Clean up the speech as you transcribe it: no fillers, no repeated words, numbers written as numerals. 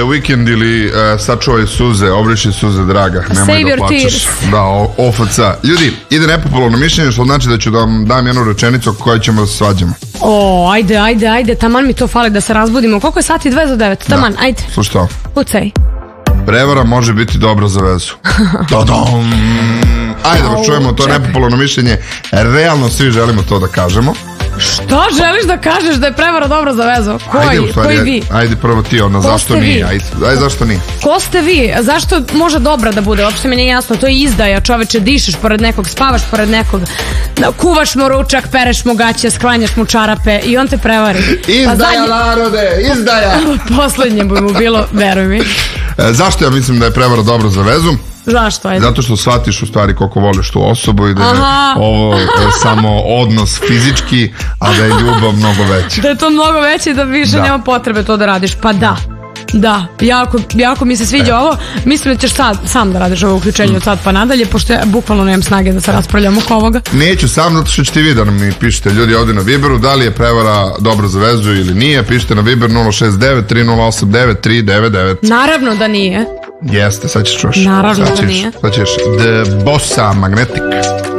The Weeknd ili sačuvaj suze, obriši suze, draga, nemoj da plačeš. Da, OFC. Ljudi, ide nepopularno mišljenje, što znači da ću da vam dam jednu rečenicu o kojoj ćemo da se svađamo. Ajde, taman mi to fali da se razbudimo. Koliko je sati? 2:09, taman, ajde. Slušaj to. Pucaj. Prevara može biti dobra za vezu. Ajde da čujemo to nepopularno mišljenje. Realno svi želimo to da kažemo. Šta želiš da kažeš da je prevara dobra za vezu? Koji vi? Ajde prvo ti, zašto nije? Ajde, zašto nije? Ko ste vi? Zašto može dobra da bude? Uopšte mi nije jasno, to je izdaja, čoveče, dišeš pored nekog, spavaš pored nekog, kuvaš mu ručak, pereš mu gaće, sklanjaš mu čarape i on te prevari. Izdaja, narode, izdaja! Poslednje bi mu bilo, veruj mi. Zašto ja mislim da je prevara dobra za vezu? Zašto? Ajde. Zato što shvatiš u stvari koliko voliš tu osobu i da je ovo samo odnos fizički, a da je ljubav mnogo veća. Da je to mnogo veće i da više nema potrebe to da radiš. Pa da, jako mi se sviđa ovo. Mislim da ćeš sam da radiš ovo uključenje od sad pa nadalje, pošto ja bukvalno nemam snage da se raspravljam oko ovoga. Neću sam, zato što ćete vi da mi pišete, ljudi, ovdje na Viberu, da li je prevara dobra za vezu ili nije. Pišite na Viber 069 3089 399. Naravno da nije. Jeste, sad ćeš čuš. Naravno da nije. Sad ćeš The Bossa Magnetic.